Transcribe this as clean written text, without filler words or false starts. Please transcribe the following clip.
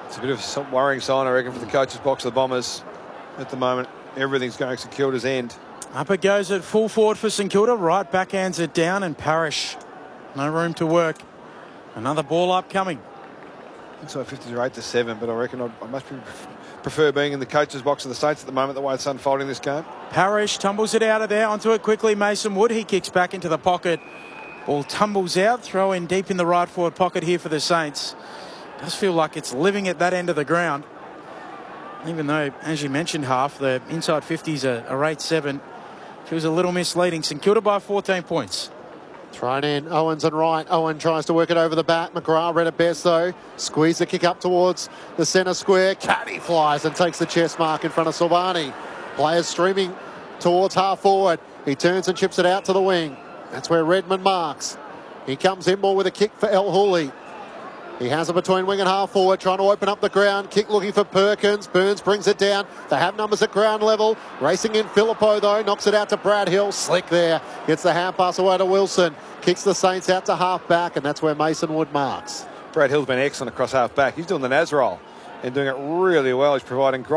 It's a bit of a worrying sign, I reckon, for the coach's box of the Bombers at the moment. Everything's going St Kilda's end. Up it goes at full forward for St Kilda. Right backhands it down, and Parrish, no room to work. Another ball upcoming. Inside 50s are 8-7, but I reckon I must prefer being in the coach's box of the Saints at the moment, the way it's unfolding this game. Parrish tumbles it out of there, onto it quickly. Mason Wood, he kicks back into the pocket. Ball tumbles out, throw in deep in the right forward pocket here for the Saints. Does feel like it's living at that end of the ground. Even though, as you mentioned, half, the inside 50s are 8-7. Feels a little misleading. St Kilda by 14 points. Thrown in, Owens and Wright. Owen tries to work it over the back. McGrath read it best though. Squeeze the kick up towards the centre square. Caddy flies and takes the chest mark in front of Silvani. Players streaming towards half forward. He turns and chips it out to the wing. That's where Redmond marks. He comes in more with a kick for El Hooley. He has it between wing and half forward, trying to open up the ground. Kick looking for Perkins. Burns brings it down. They have numbers at ground level. Racing in Filippo, though. Knocks it out to Brad Hill. Slick there. Gets the hand pass away to Wilson. Kicks the Saints out to half back, and that's where Mason Wood marks. Brad Hill's been excellent across half back. He's doing the Nas roll and doing it really well. He's providing great